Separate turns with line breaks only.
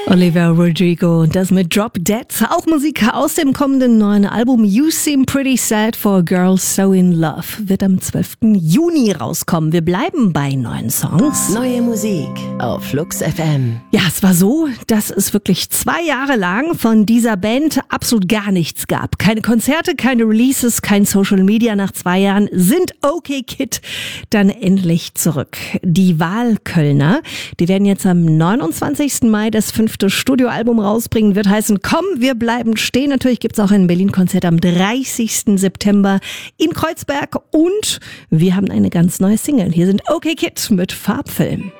Olivia Rodrigo und das mit Drop Dead. Auch Musik aus dem kommenden neuen Album You Seem Pretty Sad for a Girl So in Love wird am 12. Juni rauskommen. Wir bleiben bei neuen Songs.
Neue Musik auf Flux FM.
Ja, es war so, dass es wirklich 2 Jahre lang von dieser Band absolut gar nichts gab. Keine Konzerte, keine Releases, kein Social Media. Nach 2 Jahren sind OK Kid dann endlich zurück. Die Wahlkölner, die werden jetzt am 29. Mai das 5. Studioalbum rausbringen, wird heißen Komm, wir bleiben stehen. Natürlich gibt es auch ein Berlin-Konzert am 30. September in Kreuzberg und wir haben eine ganz neue Single. Hier sind OK Kid mit Farbfilm.